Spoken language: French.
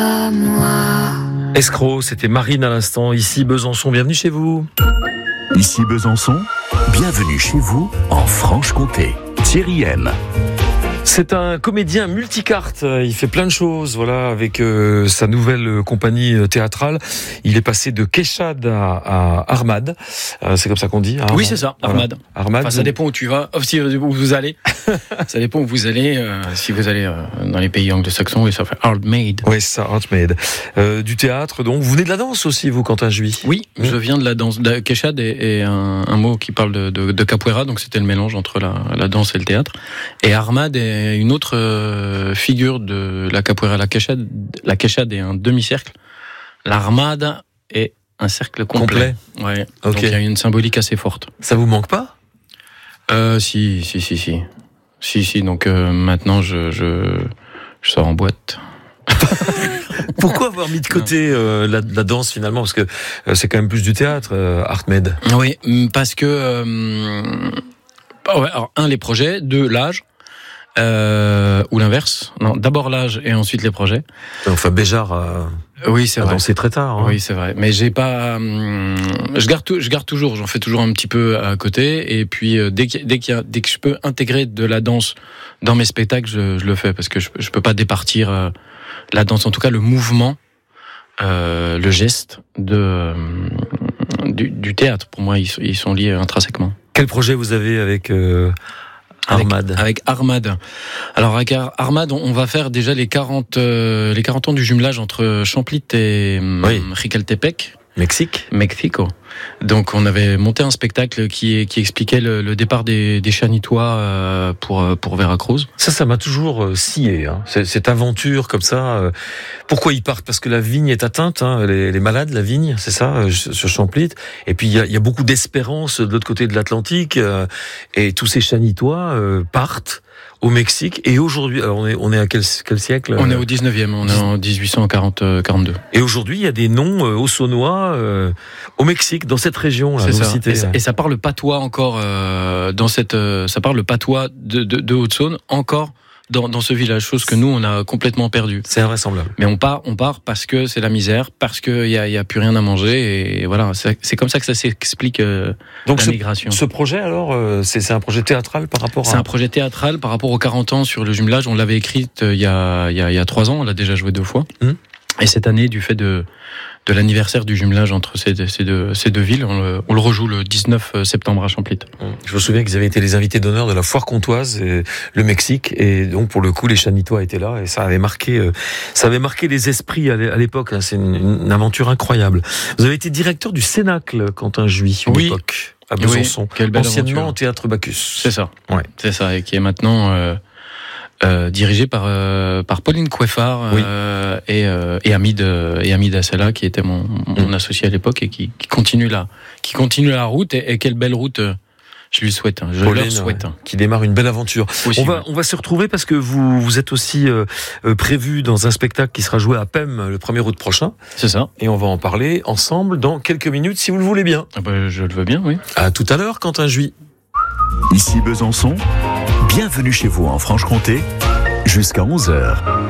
Escroc, c'était Marine à l'instant, ici Besançon, bienvenue chez vous. Ici Besançon, bienvenue chez vous en Franche-Comté. Thierry M. C'est un comédien multicarte, il fait plein de choses, voilà, avec sa nouvelle compagnie théâtrale. Il est passé de Keshad à Armad, c'est comme ça qu'on dit, Armad. Oui, c'est ça, Armad. Voilà. Armad. Enfin, ça dépend où tu vas, où vous allez. Ça dépend où vous allez. Si vous allez dans les pays anglo-saxons, oui, ça fait Armad. Oui, c'est ça, Armad. Du théâtre, donc. Vous venez de la danse aussi, vous, Quentin Juy? Oui, je viens de la danse. Keshad est un mot qui parle de capoeira, donc c'était le mélange entre la danse et le théâtre. Et Armad est une autre figure de la capoeira. La Keshad est un demi-cercle. L'Armada est un cercle complet. Ouais. Okay. Donc il y a une symbolique assez forte. Ça vous manque pas? Si. Donc maintenant je sors en boîte. Pourquoi avoir mis de côté la danse finalement? Parce que c'est quand même plus du théâtre, Artmed. Oui, parce que alors, les projets, 2, l'âge. Ou l'inverse. Non, d'abord l'âge et ensuite les projets. Enfin, Béjart oui, c'est vrai. dansé très tard. Hein. Oui, c'est vrai. Mais j'ai pas. Je garde toujours. J'en fais toujours un petit peu à côté. Et puis dès que je peux intégrer de la danse dans mes spectacles, je le fais parce que je peux pas départir la danse. En tout cas, le mouvement, le geste du théâtre. Pour moi, ils sont liés intrinsèquement. Quel projet vous avez avec Armad? Avec Armad. Alors avec Armad, on va faire déjà les 40 ans du jumelage entre Champlit et Jicaltepec. Mexico. Donc on avait monté un spectacle qui expliquait le départ des Chanitois pour Veracruz. Ça m'a toujours scié, hein. Cette aventure comme ça. Pourquoi ils partent? Parce que la vigne est atteinte, hein. Les malades, la vigne, c'est ça, sur Champlit. Et puis il y a beaucoup d'espérance de l'autre côté de l'Atlantique. Et tous ces Chanitois partent au Mexique. Et aujourd'hui, alors on est à quel siècle? On est au 19e, on est en 1842. Et aujourd'hui, il y a des noms haut-saunois au Mexique, dans cette région là. C'est ça. Et ça parle patois encore ça parle patois de Haute-Saône encore dans ce village, chose que nous on a complètement perdu. C'est invraisemblable. Mais on part parce que c'est la misère, parce que y a plus rien à manger et voilà, c'est comme ça que ça s'explique. Donc la migration. Ce projet alors, c'est un projet théâtral par rapport à. C'est un projet théâtral par rapport aux 40 ans sur le jumelage. On l'avait écrite il y a 3 ans. On l'a déjà joué 2 fois. Et cette année, du fait de l'anniversaire du jumelage entre ces deux villes, on le rejoue le 19 septembre à Champlit. Je me souviens qu'ils avaient été les invités d'honneur de la Foire Comtoise, et le Mexique, et donc pour le coup les Chanitois étaient là, et ça avait marqué les esprits à l'époque. C'est une aventure incroyable. Vous avez été directeur du Cénacle, Quentin Juy, à l'époque, à Besançon, quelle belle anciennement aventure. Au Théâtre Bacchus. C'est ça. Ouais. C'est ça, et qui est maintenant dirigé par Pauline Coueffard et Hamid Assela, qui était mon associé à l'époque et qui continue la route, et quelle belle route je lui souhaite, Pauline, leur souhaite. Qui démarre une belle aventure. On va se retrouver parce que vous êtes aussi prévu dans un spectacle qui sera joué à PEM le 1er août prochain. C'est ça. Et on va en parler ensemble dans quelques minutes si vous le voulez bien. Je le veux bien, oui. À tout à l'heure, Quentin Juy. Ici Besançon, bienvenue chez vous en Franche-Comté, jusqu'à 11h.